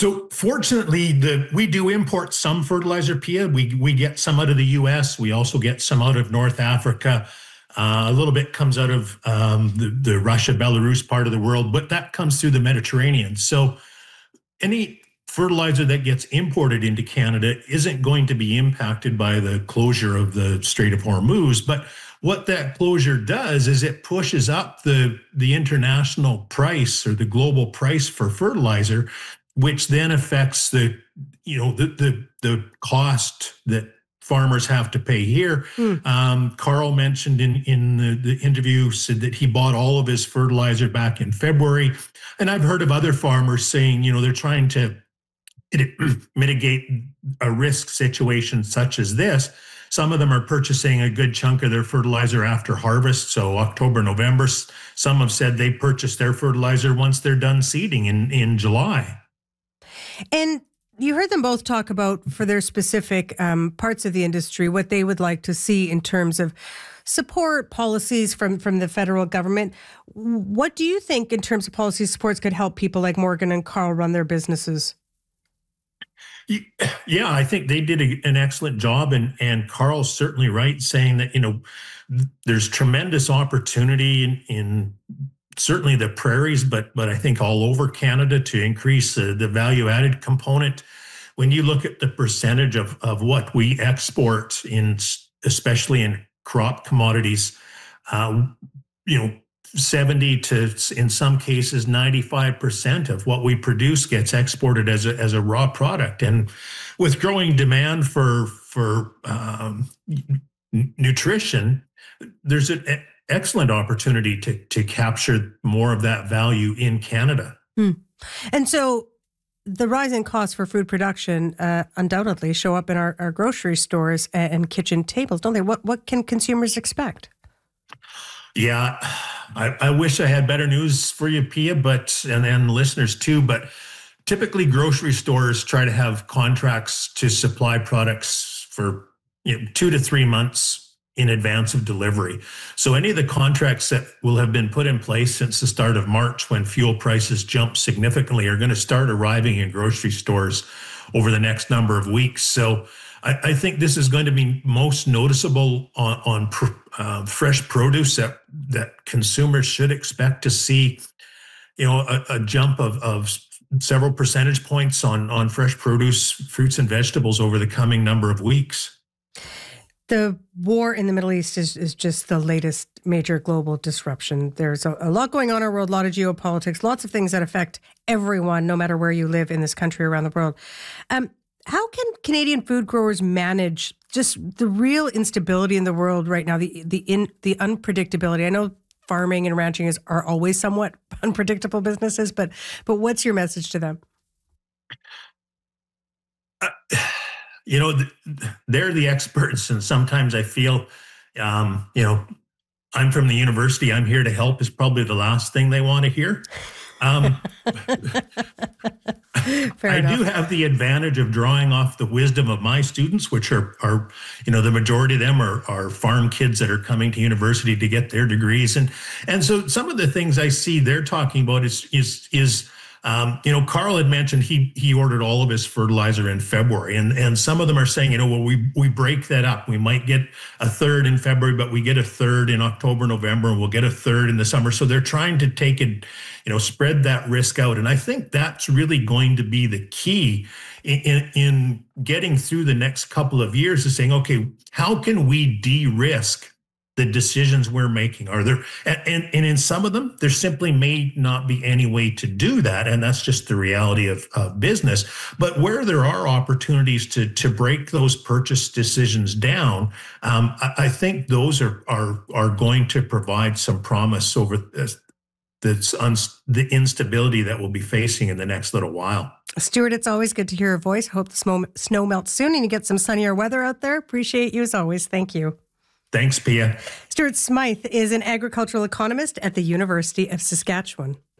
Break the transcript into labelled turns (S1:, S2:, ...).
S1: So fortunately, we do import some fertilizer, Pia. We get some out of the U.S. We also get some out of North Africa. A little bit comes out of the Russia, Belarus part of the world, but that comes through the Mediterranean. So any fertilizer that gets imported into Canada isn't going to be impacted by the closure of the Strait of Hormuz. But what that closure does is it pushes up the international price or the global price for fertilizer, which then affects the cost that farmers have to pay here. Carl mentioned in the interview, said that he bought all of his fertilizer back in February. And I've heard of other farmers saying, they're trying to mitigate a risk situation such as this. Some of them are purchasing a good chunk of their fertilizer after harvest, so October, November. Some have said they purchase their fertilizer once they're done seeding in July.
S2: And you heard them both talk about, for their specific parts of the industry, what they would like to see in terms of support policies from the federal government. What do you think in terms of policy supports could help people like Morgan and Carl run their businesses?
S1: Yeah, I think they did an excellent job, and Carl's certainly right, saying that there's tremendous opportunity in certainly the prairies, but I think all over Canada to increase the value added component. When you look at the percentage of what we export especially in crop commodities, 70 to, in some cases, 95% of what we produce gets exported as a raw product. And with growing demand for nutrition, there's an excellent opportunity to capture more of that value in Canada.
S2: And so the rise in costs for food production undoubtedly show up in our grocery stores and kitchen tables, don't they? What can consumers expect?
S1: Yeah, I wish I had better news for you, Pia, and listeners too, but typically grocery stores try to have contracts to supply products for 2 to 3 months in advance of delivery. So any of the contracts that will have been put in place since the start of March, when fuel prices jumped significantly, are going to start arriving in grocery stores over the next number of weeks. So I think this is going to be most noticeable on fresh produce that consumers should expect to see, a jump of several percentage points on fresh produce, fruits and vegetables over the coming number of weeks.
S2: The war in the Middle East is just the latest major global disruption. There's a lot going on in our world, a lot of geopolitics, lots of things that affect everyone, no matter where you live in this country, around the world. How can Canadian food growers manage just the real instability in the world right now, the unpredictability? I know farming and ranching are always somewhat unpredictable businesses, but what's your message to them?
S1: They're the experts, and sometimes I feel, I'm from the university, I'm here to help is probably the last thing they want to hear. I do have the advantage of drawing off the wisdom of my students, which are the majority of them are farm kids that are coming to university to get their degrees. And so some of the things I see they're talking about is Carl had mentioned he ordered all of his fertilizer in February, and some of them are saying, we break that up. We might get a third in February, but we get a third in October, November, and we'll get a third in the summer. So they're trying to take it, spread that risk out. And I think that's really going to be the key in getting through the next couple of years, is saying, okay, how can we de-risk the decisions we're making? Are there, and in some of them, there simply may not be any way to do that, and that's just the reality of business. But where there are opportunities to break those purchase decisions down, I think those are going to provide some promise over the instability that we'll be facing in the next little while.
S2: Stuart, it's always good to hear your voice. Hope the snow melts soon and you get some sunnier weather out there. Appreciate you as always. Thank you.
S1: Thanks, Pia.
S2: Stuart Smythe is an agricultural economist at the University of Saskatchewan.